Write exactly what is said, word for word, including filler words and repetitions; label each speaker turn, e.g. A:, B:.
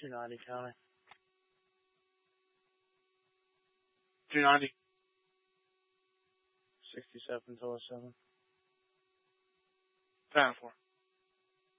A: two ninety county.
B: two ninety.
A: sixty-seven to oh seven.
B: Time for.